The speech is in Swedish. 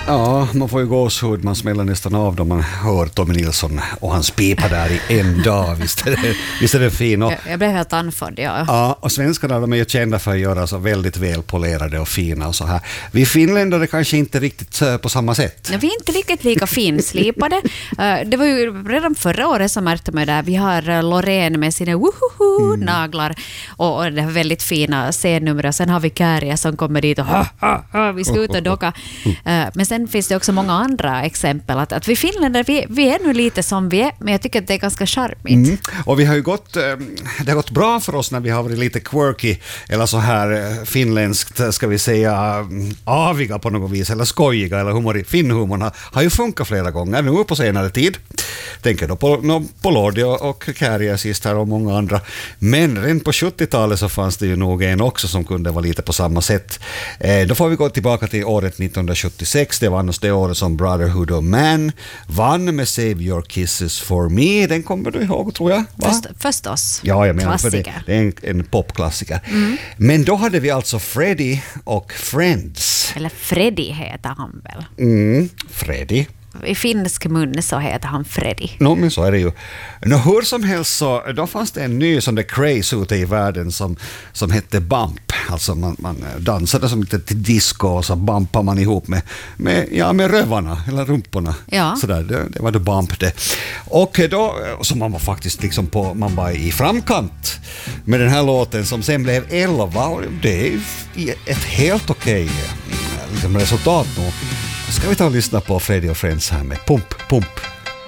Ja, man får ju gåshud, man smäller nästan av då man hör Tommy Nilsson och hans pipa där i en dag. Visst är det fin? Och, jag blev helt anförd, ja. Ja, och svenskarna de är ju kända för att göra så väldigt välpolerade och fina och så här. Vi finländare kanske inte riktigt på samma sätt. Ja, vi är inte riktigt lika finslipade. Det var ju redan förra året som märkte man där. Vi har Loreen med sina naglar och det är väldigt fina scennummer. Sen har vi Kärja som kommer dit och vi ska ut och docka. Men sen finns det också många andra exempel. Att vi finländare, vi är nu lite som vi är, men jag tycker att det är ganska charmigt. Och vi har ju det har gått bra för oss när vi har varit lite quirky eller så här finländskt, ska vi säga, aviga på något vis, eller skojiga, eller finnhumorn har ju funkat flera gånger nu på senare tid. Tänker då på Lordi och Kärja sist här och många andra. Men redan på 70-talet så fanns det ju nog en också som kunde vara lite på samma sätt. Då får vi gå tillbaka till året 1976. Det var annars det året som Brotherhood of Man vann med Save Your Kisses for Me. Den kommer du ihåg, tror jag, va? Förstås. Ja, jag menar, för det är en popklassiker. Men då hade vi alltså Freddie och Friends. Eller Freddy heter han väl? Freddie. I finsk mun så heter han Freddy. Men så är det ju. Hur som helst så då fanns det en ny sån där craze ute i världen som hette bump. Alltså man dansade som lite till disco och så bumpar man ihop med rövarna eller rumporna. Ja. Så där, det var det bump det. Och då så man var faktiskt liksom man var i framkant med den här låten som sen blev 11 och det är ett helt okej liksom resultat nu. Ska vi ta och lyssna på Freddie och Friends här med Pump, Pump.